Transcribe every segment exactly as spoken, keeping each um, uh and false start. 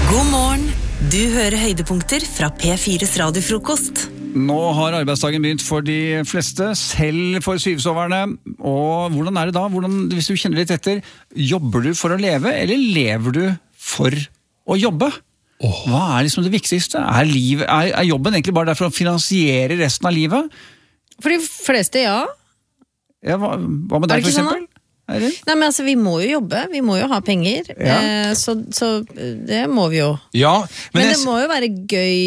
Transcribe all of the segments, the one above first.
God morgen, du hører høydepunkter fra P fires radiofrokost. Nå har arbeidsdagen begynt for de fleste, selv for syvsoverne. Og hvordan er det da? Hvordan, hvis du kjenner litt etter, jobber du for å leve, eller lever du for å jobbe? Oh. Hva er liksom det viktigste? Er, liv, er, er jobben egentlig bare der for å finansiere resten av livet? For de fleste, ja. Ja, hva, hva med deg for eksempel? Nei, men altså, vi må jo jobbe, vi må jo ha penger, ja. eh, så, så det må vi jo. Ja, men, men det jeg... må jo være gøy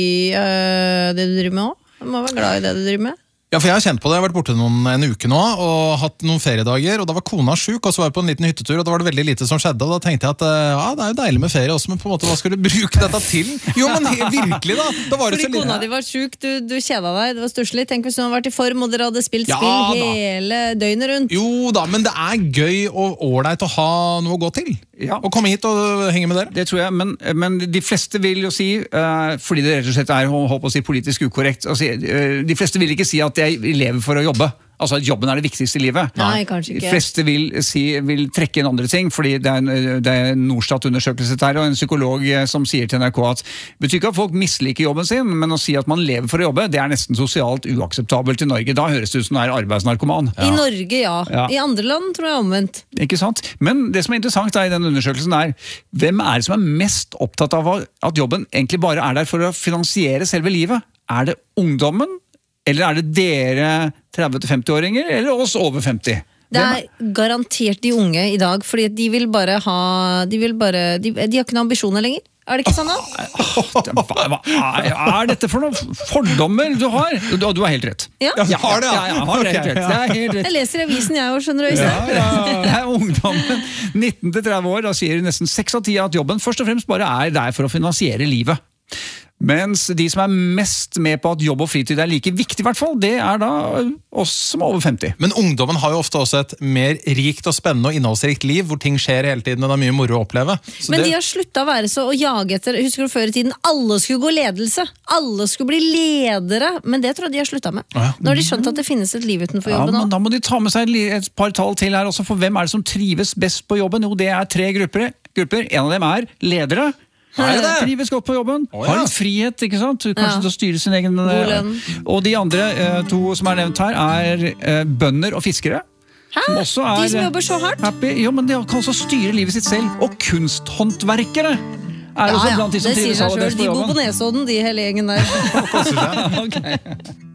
uh, det du driver med også. Du må være glad i det du driver med. Ja, for jeg har kjent på det, jeg har vært borte noen, en uke nå og hatt noen feriedager, og da var kona syk, og så var jeg på en liten hyttetur, og da var det veldig lite som skjedde, og da tenkte jeg at ja, det er jo deilig med ferie også, men på en måte, hva skulle du bruke dette til? Jo, men virkelig da! da var Fordi det så kona di var syk, du, du kjeda deg, det var stusslig. Tenk hvis du hadde vært i form, og dere hadde spilt ja, spill da. hele døgnet rundt. Jo da, men det er gøy og ålreit å ha noe å gå til. Ja. Og komme hit og henge med dere. Det tror jeg, men, men de fleste vil jo si, uh, fordi det rett og slett er håper å si, politisk ukorrekt, å si, uh, de fleste vil ikke si at jeg lever for å jobbe. Altså at jobben er det viktigste i livet. Nei, kanskje ikke. De fleste vil, si, vil trekke inn andre ting, fordi det er en, det er en Norstat-undersøkelse der, og en psykolog som sier til N R K at det betyr ikke at folk misliker jobben sin, men å si at man lever for å jobbe, det er nesten sosialt uakseptabelt i Norge. Da høres det ut som det er arbeidsnarkoman. Ja. I Norge, ja. ja. I andre land tror jeg omvendt. Ikke sant? Men det som er interessant da, i den undersøkelsen er, hvem er det som er mest opptatt av at jobben egentlig bare er der for å finansiere selve livet? Er det ungdommen? Eller er det dere tretti til femti-åringer, eller oss over femti? Det er garantert de unge i dag, fordi de vil bare ha, de vil bare, de, de har ikke noen ambisjoner lenger. Er det ikke sånn da? Hva, hva er dette for noen fordommer du har? Du, du har helt rett. Ja, ja, har det, ja. ja har helt rett. Det er helt rett. Jeg leser i avisen jeg også, skjønner du, Øystein. Ja, ja, det er ungdommen nitten til tretti år, da sier nesten seks av ti at jobben først og fremst bare er der for å finansiere livet. Mens de som er mest med på at jobb og fritid er like viktig i hvert fall, det er da oss som er over femti. Men ungdommen har jo ofte også et mer rikt og spennende og innholdsrikt liv, hvor ting skjer hele tiden, og det er mye moro å oppleve. Så Men det... de har sluttet å være så å jage etter, husker du før i tiden, alle skulle gå ledelse, alle skulle bli ledere, men det tror jeg de har sluttet med. Ja. Nå har de skjønt at det finnes et liv utenfor jobben. Ja, men da må de ta med seg et par tall til her også, for hvem er det som trives best på jobben? Jo, det er tre grupper. grupper. En av dem er ledere. Er det det? Trives godt på jobben, oh, ja. Har en frihet, ikke sant? Kanskje ja. Til å styre sin egen og de andre to som er nevnt her er bønder og fiskere. Hæ? Som også er de som jobber så hardt? Happy. Jo, men de kan også styre livet sitt selv. Og kunsthåndverkere er ja, også ja. blant de som det trives sier seg aller best på jobben. De jobben. bor på Nesodden, de hele gjengen der. Okay.